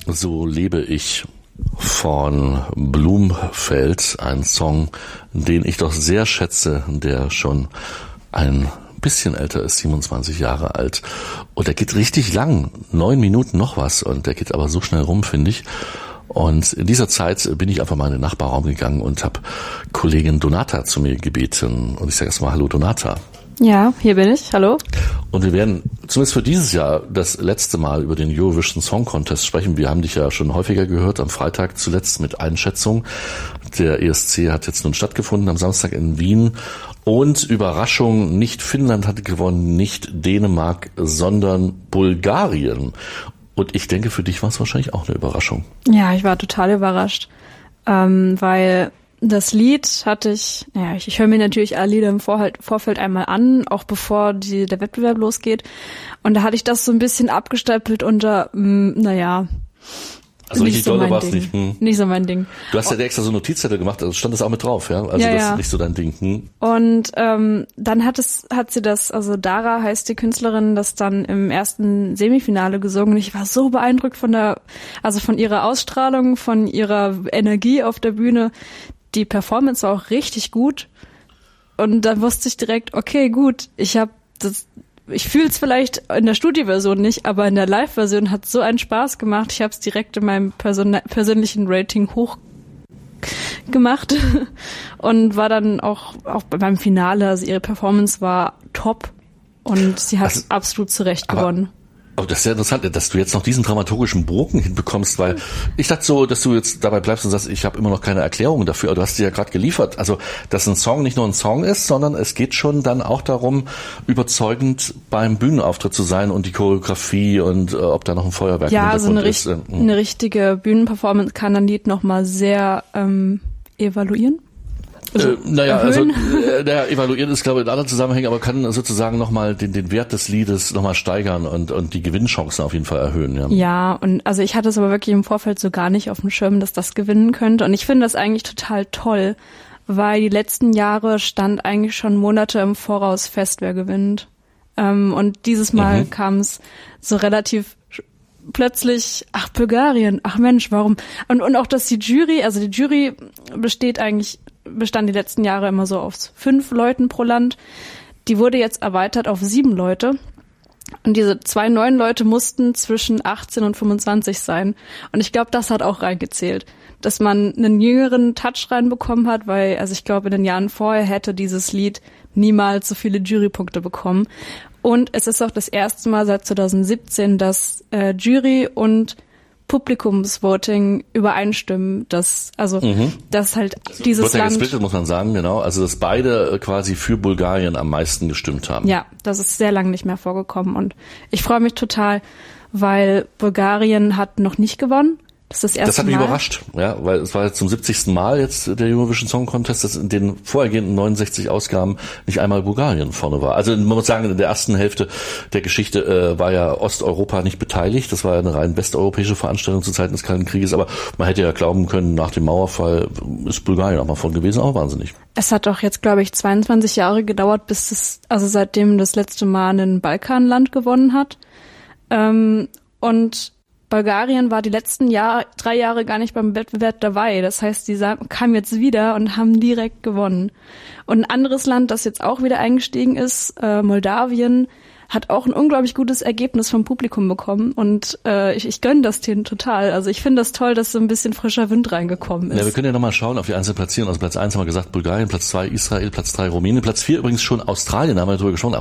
So lebe ich von Blumfeld, ein Song, den ich doch sehr schätze, der schon ein bisschen älter ist, 27 Jahre alt. Und der geht richtig lang, 9 Minuten noch was, und der geht aber so schnell rum, finde ich. Und in dieser Zeit bin ich einfach mal in den Nachbarraum gegangen und habe Kollegin Donata zu mir gebeten. Und ich sage erstmal, hallo Donata. Ja, hier bin ich. Hallo. Und wir werden zumindest für dieses Jahr das letzte Mal über den Eurovision Song Contest sprechen. Wir haben dich ja schon häufiger gehört, am Freitag zuletzt mit Einschätzung. Der ESC hat jetzt nun stattgefunden, am Samstag in Wien. Und Überraschung, nicht Finnland hat gewonnen, nicht Dänemark, sondern Bulgarien. Und ich denke, für dich war es wahrscheinlich auch eine Überraschung. Ja, ich war total überrascht, weil das Lied hatte ich höre mir natürlich alle Lieder im Vorfeld einmal an, auch bevor der Wettbewerb losgeht. Und da hatte ich das so ein bisschen abgestempelt unter, Also richtig doll war es nicht. Nicht so mein Ding. Du hast ja extra so Notizzettel gemacht, also stand das auch mit drauf, ja? Also das ist nicht so dein Ding. Und dann hat sie das, also Dara heißt die Künstlerin, das dann im ersten Semifinale gesungen. Und ich war so beeindruckt von ihrer Ausstrahlung, von ihrer Energie auf der Bühne. Die Performance war auch richtig gut. Und dann wusste ich direkt, okay, gut, ich fühle es vielleicht in der Studioversion nicht, aber in der Live-Version hat es so einen Spaß gemacht. Ich habe es direkt in meinem persönlichen Rating hoch gemacht und war dann auch beim Finale, also ihre Performance war top und sie hat absolut zu Recht gewonnen. Aber das ist ja interessant, dass du jetzt noch diesen dramaturgischen Bogen hinbekommst, weil ich dachte so, dass du jetzt dabei bleibst und sagst, ich habe immer noch keine Erklärung dafür, aber du hast sie ja gerade geliefert. Also, dass ein Song nicht nur ein Song ist, sondern es geht schon dann auch darum, überzeugend beim Bühnenauftritt zu sein und die Choreografie und ob da noch ein Feuerwerk im Hintergrund ist. Ja, also eine richtige Bühnenperformance kann ein Lied nochmal sehr evaluieren. Evaluieren ist, glaube ich, in anderen Zusammenhängen, aber kann sozusagen nochmal den Wert des Liedes nochmal steigern und die Gewinnchancen auf jeden Fall erhöhen. Ja, und also ich hatte es aber wirklich im Vorfeld so gar nicht auf dem Schirm, dass das gewinnen könnte. Und ich finde das eigentlich total toll, weil die letzten Jahre stand eigentlich schon Monate im Voraus fest, wer gewinnt. Und dieses Mal kam es so relativ plötzlich, Bulgarien, Mensch, warum? Und auch, dass die Jury bestand die letzten Jahre immer so aus 5 Leuten pro Land. Die wurde jetzt erweitert auf 7 Leute. Und diese 2 neuen Leute mussten zwischen 18 und 25 sein. Und ich glaube, das hat auch reingezählt, dass man einen jüngeren Touch reinbekommen hat, weil, also ich glaube, in den Jahren vorher hätte dieses Lied niemals so viele Jurypunkte bekommen. Und es ist auch das erste Mal seit 2017, dass Jury und Publikumsvoting übereinstimmen, dass halt dieses Land gesplittet, muss man sagen, genau, also dass beide quasi für Bulgarien am meisten gestimmt haben. Ja, das ist sehr lange nicht mehr vorgekommen und ich freue mich total, weil Bulgarien hat noch nicht gewonnen. Das ist das erste Mal. Das hat mich überrascht, ja, weil es war jetzt zum 70. Mal jetzt der Eurovision Song Contest, dass in den vorhergehenden 69 Ausgaben nicht einmal Bulgarien vorne war. Also man muss sagen, in der ersten Hälfte der Geschichte war ja Osteuropa nicht beteiligt. Das war ja eine rein westeuropäische Veranstaltung zu Zeiten des Kalten Krieges. Aber man hätte ja glauben können, nach dem Mauerfall ist Bulgarien auch mal vorne gewesen, auch wahnsinnig. Es hat doch jetzt, glaube ich, 22 Jahre gedauert, seitdem das letzte Mal ein Balkanland gewonnen hat. Und Bulgarien war die letzten 3 Jahre gar nicht beim Wettbewerb dabei. Das heißt, die kamen jetzt wieder und haben direkt gewonnen. Und ein anderes Land, das jetzt auch wieder eingestiegen ist, Moldawien, hat auch ein unglaublich gutes Ergebnis vom Publikum bekommen. Und ich gönne das denen total. Also ich finde das toll, dass so ein bisschen frischer Wind reingekommen ist. Ja, wir können ja nochmal schauen auf die einzelnen Platzierungen. Also Platz 1 haben wir gesagt Bulgarien, Platz 2 Israel, Platz 3 Rumänien, Platz 4 übrigens schon Australien, da haben wir drüber gesprochen.